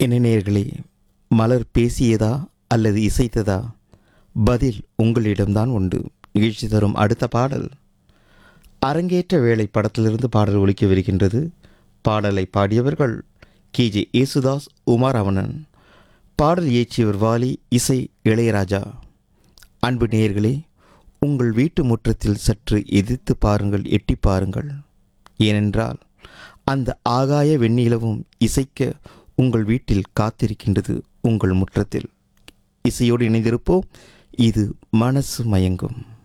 என்ன நேயர்களே, மலர் பேசியதா அல்லது இசைத்ததா? பதில் உங்களிடம்தான் உண்டு. நிகழ்ச்சி தரும் அடுத்த பாடல் அரங்கேற்ற வேளை படத்திலிருந்து பாடல் ஒலிக்கவிருக்கின்றது. பாடலை பாடியவர்கள் KJ யேசுதாஸ், உமாராவணன். பாடல் இயற்றியவர் வாலி, இசை இளையராஜா. அன்பு நேயர்களே, உங்கள் வீட்டு முற்றத்தில் சற்று எதிர்த்து பாருங்கள், எட்டி பாருங்கள். ஏனென்றால் அந்த ஆகாய வெண்ணிலவும் இசைக்க உங்கள் வீட்டில் காத்திருக்கின்றது, உங்கள் முற்றத்தில். இசையோடு இணைந்திருப்போம். இது மனசு மயங்கும்.